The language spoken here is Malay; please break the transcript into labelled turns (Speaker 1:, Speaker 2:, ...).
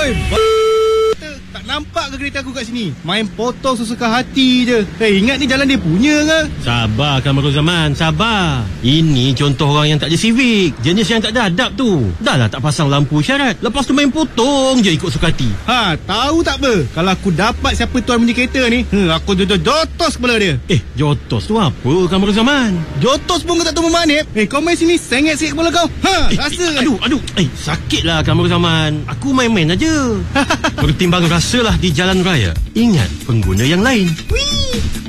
Speaker 1: Oi, tak nampak ke kereta aku kat sini? Main potong sesuka hati je. Ingat ni jalan dia punya ke?
Speaker 2: Sabar Kamarul Zaman, sabar. Ini contoh orang yang tak ada civic. Jenis yang tak ada adab tu. Dah lah tak pasang lampu isyarat, lepas tu main potong je ikut suka hati.
Speaker 1: Tahu tak apa? Kalau aku dapat siapa tuan punya kereta ni, aku jotos kepala dia.
Speaker 2: Jotos tu apa Kamarul Zaman?
Speaker 1: Jotos pun kau tak tahu memanip. Kau main sini sengit sikit kepala kau. Rasa
Speaker 2: Aduh. Sakitlah Kamarul Zaman. Aku main-main aja. Bertimbang rasalah di jalan raya. Ingat pengguna yang lain.
Speaker 1: Wih.